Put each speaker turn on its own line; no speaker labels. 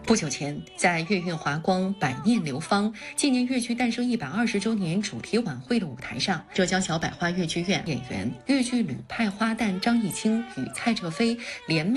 不久前，在粤韵华光百念流芳纪念粤剧诞生120周年主题晚会的舞台上，浙江小百花粤剧院演员粤剧吕派花旦张艺清与蔡浙飞联袂